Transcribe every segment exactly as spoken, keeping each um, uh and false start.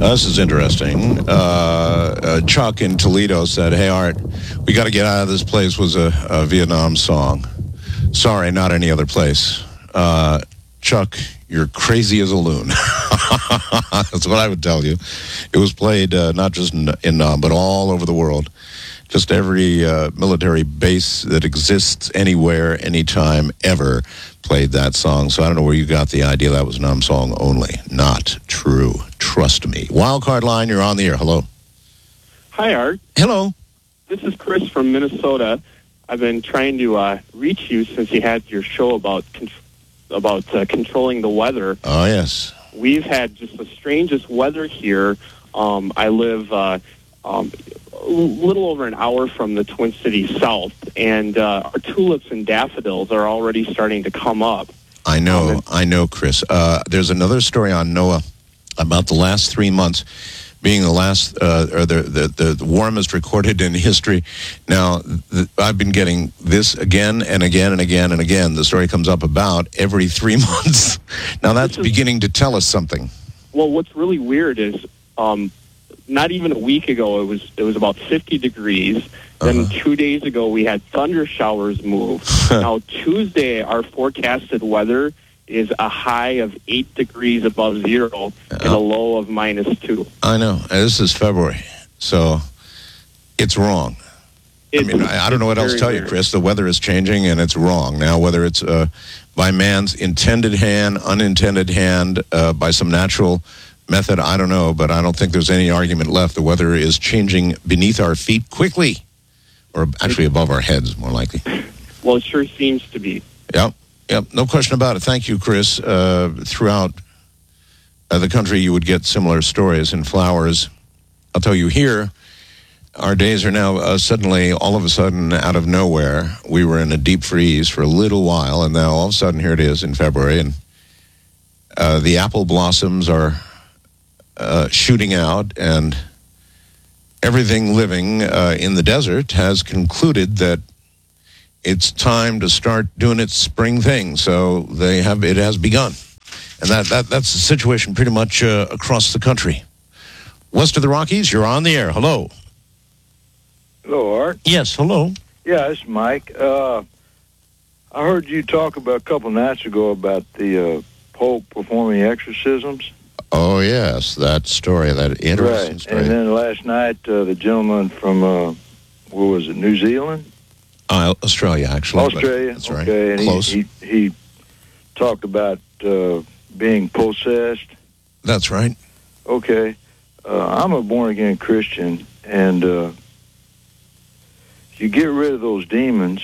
This is interesting. Uh, uh, Chuck in Toledo said, "Hey, Art, we got to get out of this place." Was a, a Vietnam song. Sorry, not any other place. Uh, Chuck, you're crazy as a loon. That's what I would tell you. It was played uh, not just in, in Nam, but all over the world. Just every uh, military base that exists anywhere, anytime, ever played that song. So I don't know where you got the idea that was Nam song only. Not true. Trust me. Wildcard line, you're on the air. Hello. Hi, Art. Hello. This is Chris from Minnesota. I've been trying to uh, reach you since you had your show about con- about uh, controlling the weather. Oh, yes. We've had just the strangest weather here. Um, I live uh, um, a little over an hour from the Twin Cities south, and uh, our tulips and daffodils are already starting to come up. I know, Um, I know, Chris. Uh, there's another story on NOAA about the last three months being the last, uh, or the, the, the warmest recorded in history. Now, the, I've been getting this again and again and again and again. The story comes up about every three months. Now, that's is, beginning to tell us something. Well, what's really weird is um, not even a week ago, it was it was about fifty degrees. Then Uh-huh. two days ago, we had thunder showers move. Now, Tuesday, our forecasted weather is a high of eight degrees above zero and a low of minus two. I know. This is February, so it's wrong. It's, I mean, I, I don't know what else to tell you, weird. Chris. The weather is changing, and it's wrong. Now, whether it's uh, by man's intended hand, unintended hand, uh, by some natural method, I don't know, but I don't think there's any argument left. The weather is changing beneath our feet quickly, or actually above our heads, more likely. Well, it sure seems to be. Yep, yep, no question about it. Thank you, Chris. Uh, throughout uh, the country, you would get similar stories and flowers. I'll tell you here, our days are now uh, suddenly, all of a sudden, out of nowhere. We were in a deep freeze for a little while, and now all of a sudden, here it is in February, and uh, the apple blossoms are uh, shooting out, and everything living uh, in the desert has concluded that it's time to start doing its spring thing. So they have it has begun, and that, that that's the situation pretty much uh, across the country. West of the Rockies, you're on the air. Hello. Hello, Art. Yes, hello. Yeah, it's Mike. Uh, I heard you talk about a couple nights ago about the uh, Pope performing exorcisms. Oh, yes, that story, that interesting Right. story. And then last night, uh, the gentleman from, uh, where was it, New Zealand? Uh, Australia, actually. but Australia. That's right. Okay, and Close. He, he, he talked about uh, being possessed. That's right. Okay. Uh, I'm a born-again Christian, and uh, you get rid of those demons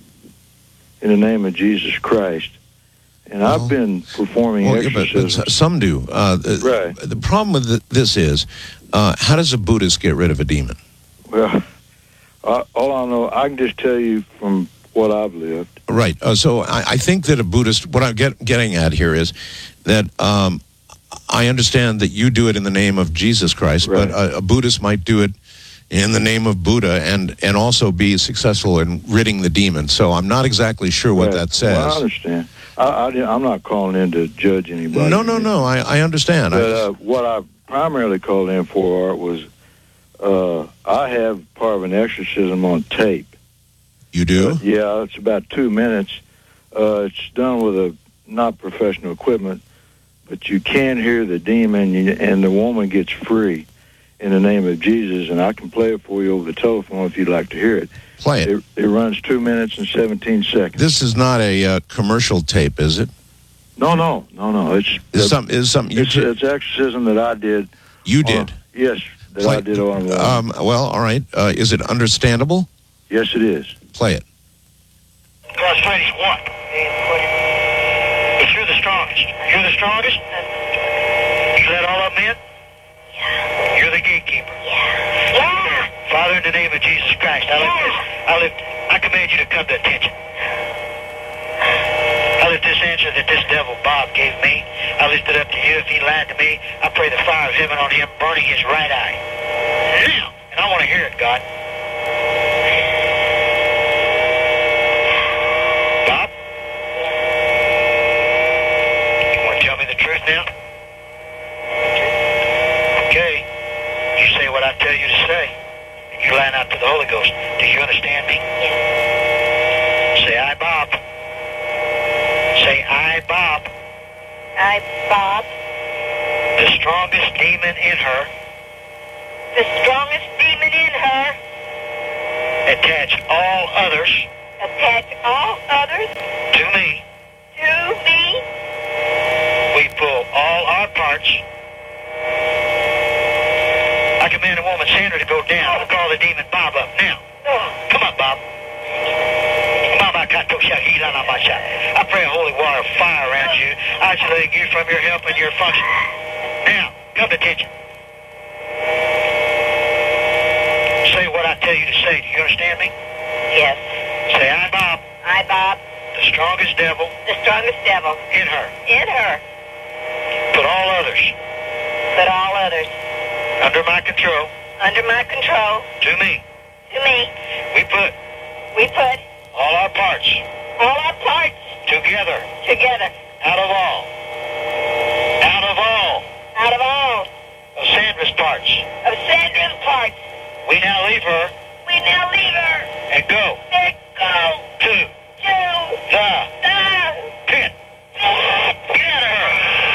in the name of Jesus Christ. And Well, I've been performing Well, yeah, but, exorcisms. but some do. Uh, the, Right. the problem with th- this is, uh, how does a Buddhist get rid of a demon? Well, uh, all I know, I can just tell you from what I've lived. Right. Uh, so I, I think that a Buddhist, what I'm get, getting at here is that um, I understand that you do it in the name of Jesus Christ, Right. but a, a Buddhist might do it in the name of Buddha and, and also be successful in ridding the demon. So I'm not exactly sure what Right. that says. Well, I understand. I, I, I'm not calling in to judge anybody. No, no, no. I, I understand. But I, uh, what I primarily called in for, Art, was uh, I have part of an exorcism on tape. you do? Uh, yeah, it's about two minutes. Uh, it's done with a not professional equipment, but you can hear the demon, and the woman gets free in the name of Jesus. And I can play it for you over the telephone if you'd like to hear it. Play it. It, it runs two minutes and seventeen seconds. This is not a uh, commercial tape, is it? No, no, no, no. It's Is some is something you it's, did? it's exorcism that I did. You did. on- yes, that Play- I did on one. Um, well, all right. Uh, is it understandable? yes, it is. Play it. God's fighting's what? But you're the strongest. You're the strongest? You let all of them in? Yeah. You're the gatekeeper. Yeah. Yeah. Father, in the name of Jesus Christ, I lift this. I lift. I command you to come to attention. I lift this answer that this devil Bob gave me. I lift it up to you. If he lied to me, I pray the fire of heaven on him, burning his right eye. Now, and I want to hear it, God. Bob? You want to tell me the truth now? Okay. line out to the Holy Ghost. Do you understand me? Yes. Say, I, Bob. Say, I, Bob. I, Bob. The strongest demon in her. The strongest demon in her. Attach all others. Attach all others. To me. To me. We pull all our parts. I command a woman, Sandra, to go down. I'll call the demon Bob up now. Come on, Bob. I pray a holy water of fire around you, isolating you from your help and your function. Now, come to attention. Say what I tell you to say. Do you understand me? Yes. Say, I, Bob. I, Bob. The strongest devil. The strongest devil. In her. In her. Put all others. Put all others. Under my control. Under my control. To me. To me. We put. We put. All our parts. All our parts. Together. Together. Out of all. Out of all. Out of all. Of Sandra's parts. Of Sandra's parts. We now leave her. We now leave her. And go. And go. To. To. The. The. Pit. Pit. Get out of her.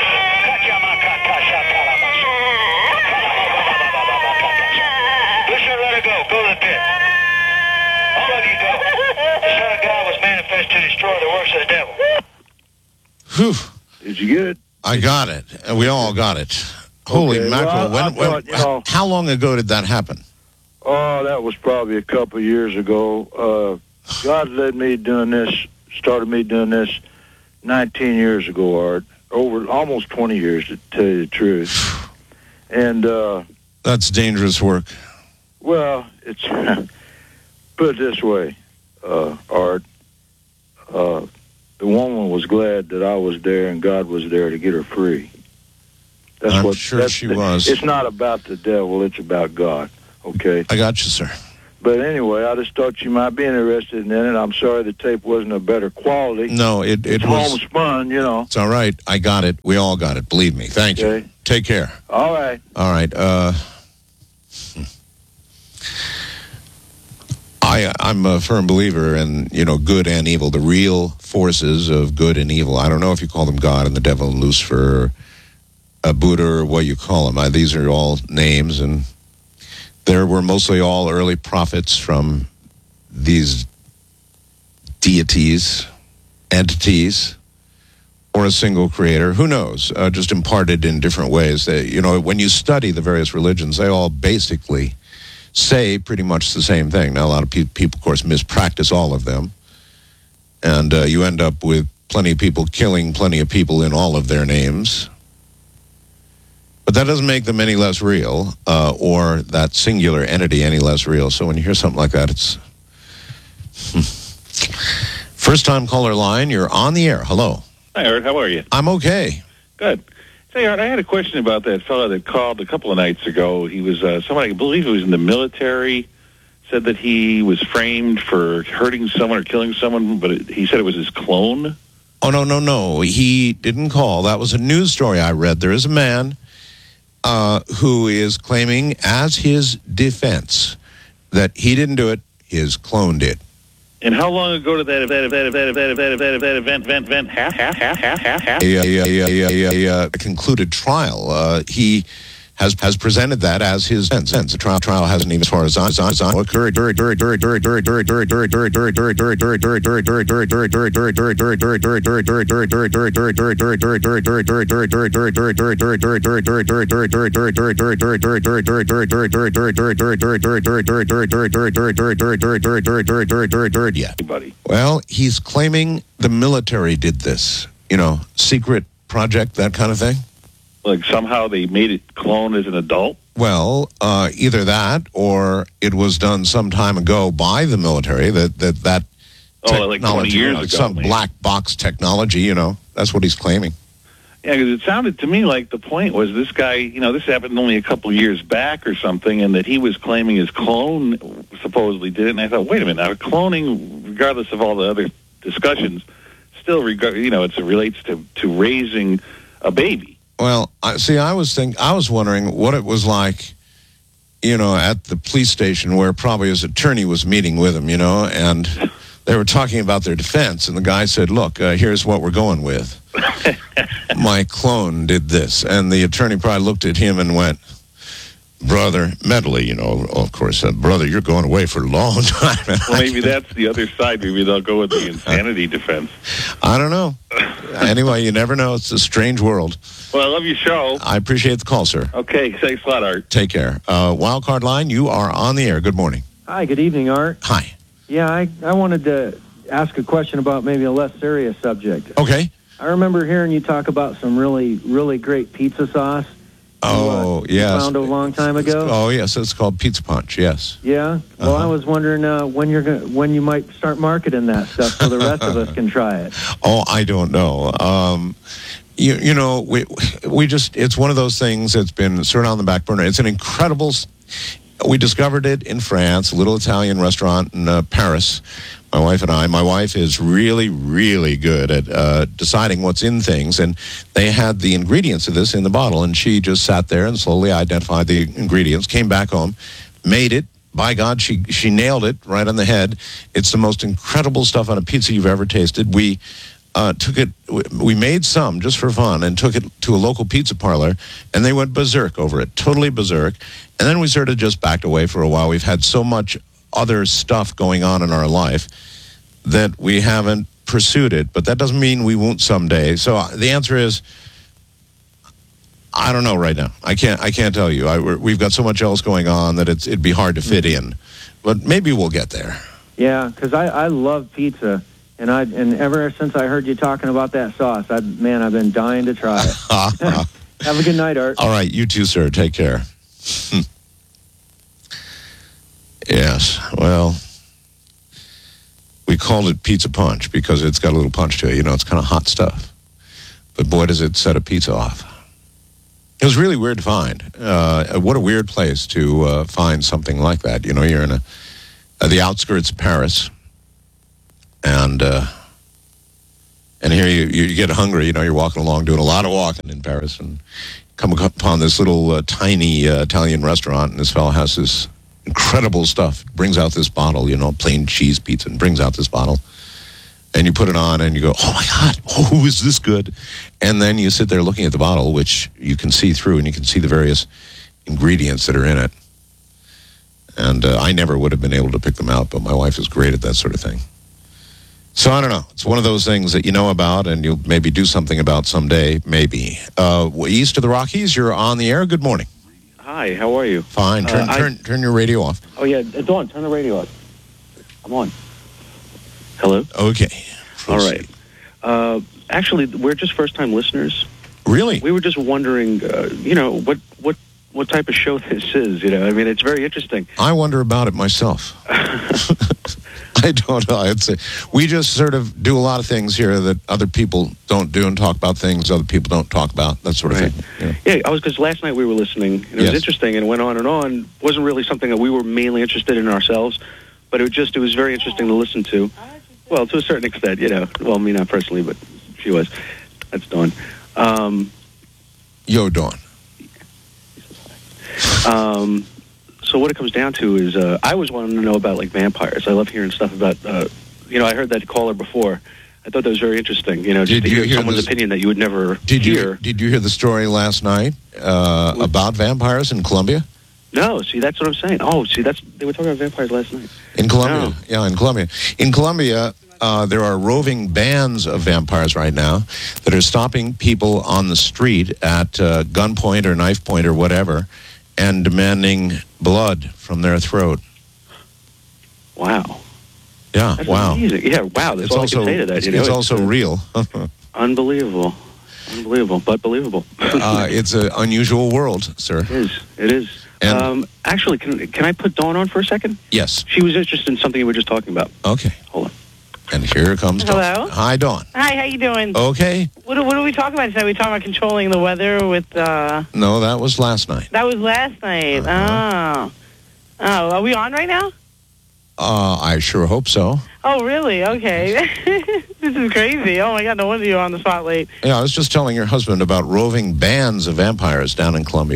Listen, let her go. Go to the pit. All of you go. The Son of God was manifest to destroy the works of the devil. Whew. Did you get it? I got it. And we all got it. Holy Okay, mackerel. well, I- I when, when, thought, you know- how long ago did that happen? Oh, that was probably a couple of years ago. Uh, God led me doing this, started me doing this nineteen years ago, Art. Over almost twenty years, to tell you the truth. And, uh, That's dangerous work. well, it's, put it this way, uh, Art. Uh, the woman was glad that I was there and God was there to get her free. That's I'm what, sure that's she the- was. It's not about the devil, it's about God. Okay? I got you, sir. But anyway, I just thought you might be interested in it. I'm sorry the tape wasn't of better quality. No, it, it It's was... homespun, you know. It's all right. I got it. We all got it. Believe me. Thank Okay. you. Take care. All right. All right. Uh, I, I'm a firm believer in, you know, good and evil, the real forces of good and evil. I don't know if you call them God and the devil and Lucifer, a Buddha, or what you call them. I, these are all names, and there were mostly all early prophets from these deities, entities, or a single creator. Who knows? Uh, just imparted in different ways. They, you know, when you study the various religions, they all basically say pretty much the same thing. Now, a lot of pe- people, of course, mispractice all of them, and uh, you end up with plenty of people killing plenty of people in all of their names. But that doesn't make them any less real, uh, or that singular entity any less real. So when you hear something like that, it's... First-time caller line, you're on the air. Hello. Hi, Art. How are you? I'm okay. Good. Say, Art, I had a question about that fellow that called a couple of nights ago. He was uh, somebody, I believe he was in the military, said that he was framed for hurting someone or killing someone, but it, he said it was his clone. Oh, no, no, no. He didn't call. That was a news story I read. There is a man uh, who is claiming as his defense that he didn't do it, his clone did. And how long ago did that event, event, event, event, event, event, event, event, event, event, half, half, half, half, half, half? A, a, a, a, a, a concluded trial. Uh, he has has presented that as his defense. The trial trial hasn't even, as far as I know, occurred. Buddy. Well, he's claiming the military did this. You know, secret project, that kind of thing. Like somehow they made it clone as an adult? Well, uh, either that or it was done some time ago by the military. That that that Oh, like twenty years you know, ago, some maybe. black box technology. You know, that's what he's claiming. Yeah, because it sounded to me like the point was this guy, you know, this happened only a couple years back or something, and that he was claiming his clone supposedly did it. And I thought, wait a minute, now cloning, regardless of all the other discussions, still, regard, you know, it's, it relates to, to raising a baby. Well, I, see, I was think I was wondering what it was like you know, at the police station where probably his attorney was meeting with him, you know, and they were talking about their defense, and the guy said, look, uh, here's what we're going with. My clone did this. And the attorney probably looked at him and went, brother, mentally, you know, of course, uh, brother, you're going away for a long time. Well, maybe that's the other side. Maybe they'll go with the insanity defense. I don't know. Anyway, you never know. It's a strange world. Well, I love your show. I appreciate the call, sir. Okay, thanks a lot, Art. Take care. Uh, Wildcard Line, you are on the air. Good morning. Hi, good evening, Art. Hi. Yeah, I, I wanted to ask a question about maybe a less serious subject. Okay. I remember hearing you talk about some really, really great pizza sauce. Oh, you, uh, yes. You found a long time ago. It's, oh, yes. It's called Pizza Punch, yes. Yeah? Well, Uh-huh. I was wondering uh, when you're gonna, when you might start marketing that stuff so the rest of us can try it. Oh, I don't know. Um, you, you know, we we just, it's one of those things that's been sort of on the back burner. It's an incredible, we discovered it in France, a little Italian restaurant in uh, Paris, my wife and I. My wife is really, really good at uh, deciding what's in things, and they had the ingredients of this in the bottle, and she just sat there and slowly identified the ingredients, came back home, made it. By God, she she nailed it right on the head. It's the most incredible stuff on a pizza you've ever tasted. We uh, took it, we made some just for fun and took it to a local pizza parlor, and they went berserk over it, totally berserk. And then we sort of just backed away for a while. We've had so much other stuff going on in our life that we haven't pursued it, but that doesn't mean we won't someday. So uh, the answer is, I don't know right now. I can't. I can't tell you. I, we're, we've got so much else going on that it's it'd be hard to fit in, but maybe we'll get there. Yeah, because I, I love pizza, and I and ever since I heard you talking about that sauce, I man, I've been dying to try it. Have a good night, Art. All right, you too, sir. Take care. Yes. Well, we called it Pizza Punch because it's got a little punch to it. You know, it's kind of hot stuff, but boy, does it set a pizza off. It was really weird to find. Uh, what a weird place to uh, find something like that. You know, you're in a, uh, the outskirts of Paris, and uh, and here you, you get hungry. You know, you're walking along, doing a lot of walking in Paris, and come upon this little uh, tiny uh, Italian restaurant, and this fellow has this incredible stuff. Brings out this bottle, you know, plain cheese pizza, and brings out this bottle. And you put it on and you go, oh, my God, oh, is this good? And then you sit there looking at the bottle, which you can see through, and you can see the various ingredients that are in it. And uh, I never would have been able to pick them out, but my wife is great at that sort of thing. So I don't know. It's one of those things that you know about and you'll maybe do something about someday, maybe. Uh, east of the Rockies, you're on the air. Good morning. Hi, how are you? Fine. Turn, uh, I, turn, turn your radio off. Oh, yeah, it's on. Turn the radio off. I'm on. Hello? Okay. All right. Uh, actually, we're just first-time listeners. Really? We were just wondering, uh, you know, what, what, what type of show this is, you know? I mean, it's very interesting. I wonder about it myself. I don't know. It's a, we just sort of do a lot of things here that other people don't do and talk about things other people don't talk about, that sort of right. thing. Yeah, yeah I was, because last night we were listening, and it Yes. was interesting, and it went on and on. It wasn't really something that we were mainly interested in ourselves, but it was just, it was very interesting to listen to. Well, to a certain extent, you know. Well, me not personally, but she was. That's Dawn. Um, Yo, Dawn. Um, so what it comes down to is, uh, I always wanted to know about, like, vampires. I love hearing stuff about, uh, you know, I heard that caller before. I thought that was very interesting, you know, just Did to you hear, hear someone's this- opinion that you would never Did hear. you did you hear the story last night uh, about vampires in Colombia? No, see, that's what I'm saying. Oh, see, that's they were talking about vampires last night. In Colombia, No. yeah, in Colombia. In Colombia, uh, there are roving bands of vampires right now that are stopping people on the street at uh, gunpoint or knife point or whatever, and demanding blood from their throat. Wow. Yeah, That's wow. amazing. Yeah, wow. That's It's all also I can say to that. it's, You know, it's also real. unbelievable. Unbelievable, but believable. uh, it's an unusual world, sir. It is. It is. And- um, actually, can can I put Dawn on for a second? Yes. She was interested in something you were just talking about. Okay. Hold on. And here comes Dawn. Hello? Hi, Dawn. Hi, how you doing? Okay. What, are- what are we talking about today? We talking about controlling the weather with, uh... No, that was last night. That was last night. Uh-huh. Oh. Oh, are we on right now? Uh, I sure hope so. Oh, really? Okay. This is crazy. Oh, my God, no wonder you're on the spot late. Yeah, I was just telling your husband about roving bands of vampires down in Colombia.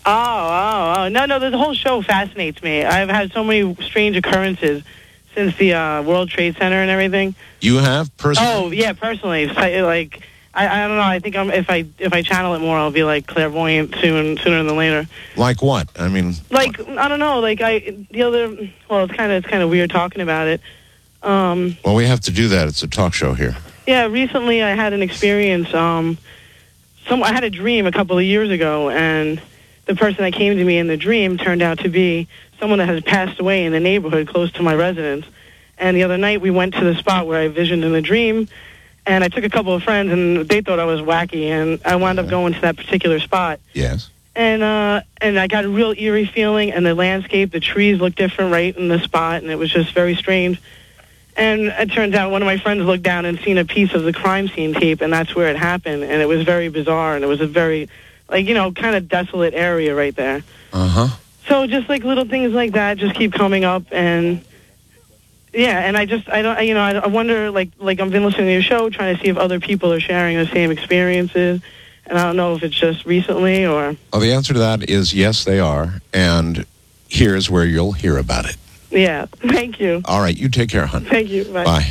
Oh, oh, oh. No, no, the whole show fascinates me. I've had so many strange occurrences since the uh, World Trade Center and everything. You have personally? Oh, yeah, personally. So, like, I, I don't know. I think I'm, if I if I channel it more, I'll be, like, clairvoyant soon, sooner than later. Like what? I mean... Like, I don't know. Like, I, the other... Well, it's kind of it's kind of weird talking about it. Um, well, we have to do that. It's a talk show here. Yeah, recently I had an experience. Um, some I had a dream a couple of years ago, and the person that came to me in the dream turned out to be someone that had passed away in the neighborhood close to my residence. And the other night we went to the spot where I visioned in the dream, and I took a couple of friends, and they thought I was wacky, and I wound up going to that particular spot. Yes. And uh, and I got a real eerie feeling, and the landscape, the trees looked different right in the spot, and it was just very strange. And it turns out one of my friends looked down and seen a piece of the crime scene tape, and that's where it happened. And it was very bizarre, and it was a very, like, you know, kind of desolate area right there. Uh-huh. So just, like, little things like that just keep coming up, and, yeah, and I just, I don't, you know, I, I wonder, like, like I've been listening to your show, trying to see if other people are sharing the same experiences, and I don't know if it's just recently or... Well, the answer to that is yes, they are, and here's where you'll hear about it. Yeah, thank you. All right, you take care, hon. Thank you. Bye. Bye.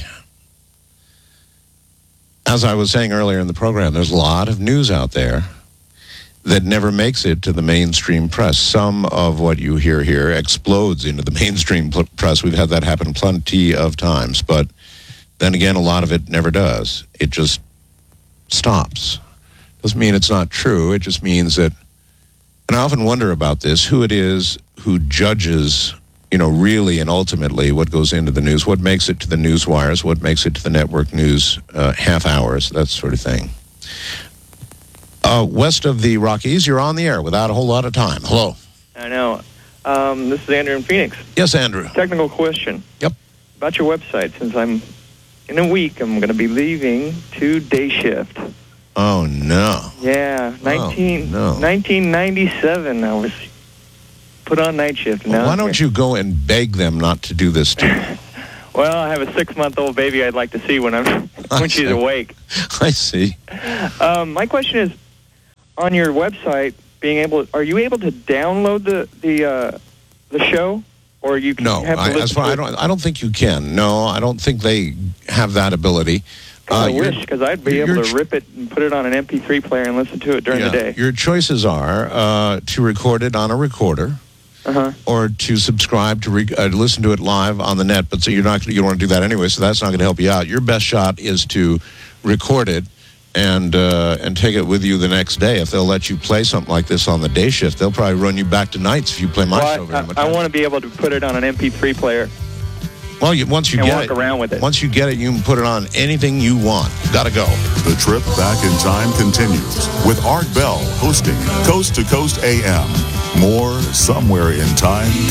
As I was saying earlier in the program, there's a lot of news out there that never makes it to the mainstream press. Some of what you hear here explodes into the mainstream pl- press. We've had that happen plenty of times. But then again, a lot of it never does. It just stops. Doesn't mean it's not true. It just means that, and I often wonder about this, who it is who judges, you know, really and ultimately what goes into the news, what makes it to the news wires, what makes it to the network news uh, half hours, that sort of thing. Uh, west of the Rockies, you're on the air without a whole lot of time. Hello. I know. Um, this is Andrew in Phoenix. Yes, Andrew. Technical question. Yep. About your website. Since I'm in a week, I'm going to be leaving to day shift. Oh, no. Yeah. nineteen, oh, no. nineteen ninety-seven, I was put on night shift. Well, now why don't you go and beg them not to do this to you? Well, I have a six-month-old baby I'd like to see when I'm when she's awake. I see. Um, my question is, on your website, being able, are you able to download the the uh, the show, or you can no? have to I, listen as far, to I don't. I don't think you can. No, I don't think they have that ability. Uh, I you're- wish, because I'd be able you're to tr- rip it and put it on an M P three player and listen to it during yeah, the day. Your choices are uh, to record it on a recorder, Uh-huh. or to subscribe to re- uh, listen to it live on the net. But so you're not. You don't want to do that anyway. So that's not going to help you out. Your best shot is to record it and uh, and take it with you the next day. If they'll let you play something like this on the day shift, they'll probably run you back to nights if you play my Well, show very I, much. I, I want to be able to put it on an M P three player. Well, you, once you and get walk it, around with it. once you get it, you can put it on anything you want. Got to go. The trip back in time continues with Art Bell hosting Coast to Coast A M. More somewhere in time